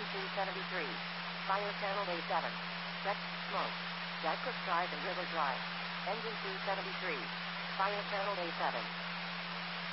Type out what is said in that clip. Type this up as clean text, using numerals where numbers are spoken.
273. Fire channel A7. Check. Smoke. Radcliffe Drive and River Drive. Engine 273. Fire channel A7.